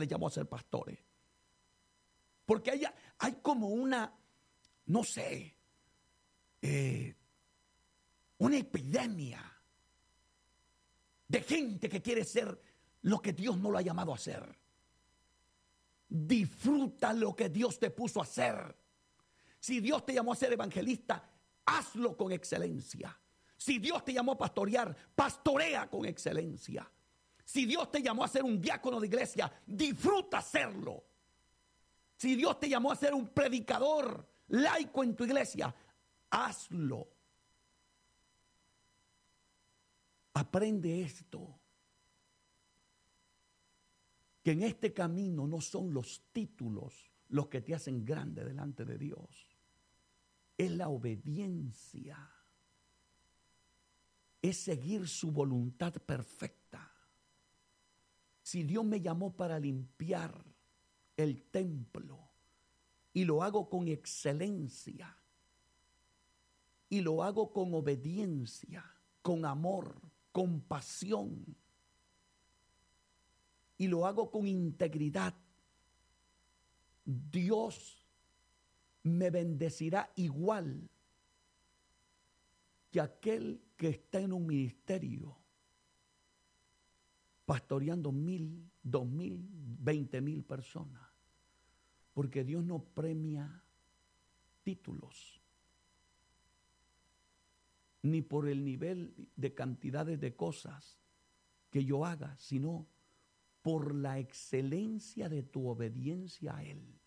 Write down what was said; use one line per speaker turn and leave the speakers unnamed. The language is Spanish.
les llamó a ser pastores. Porque hay como una, no sé, una epidemia de gente que quiere ser lo que Dios no lo ha llamado a ser. Disfruta lo que Dios te puso a hacer. Si Dios te llamó a ser evangelista, hazlo con excelencia. Si Dios te llamó a pastorear, pastorea con excelencia. Si Dios te llamó a ser un diácono de iglesia, disfruta hacerlo. Si Dios te llamó a ser un predicador laico en tu iglesia, hazlo. Aprende esto, que en este camino no son los títulos los que te hacen grande delante de Dios. Es la obediencia. Es seguir su voluntad perfecta. Si Dios me llamó para limpiar el templo y lo hago con excelencia y lo hago con obediencia, con amor, con pasión y lo hago con integridad, Dios me bendecirá igual que aquel que está en un ministerio pastoreando 1,000, 2,000, 20,000 personas. Porque Dios no premia títulos, ni por el nivel de cantidades de cosas que yo haga, sino por la excelencia de tu obediencia a Él.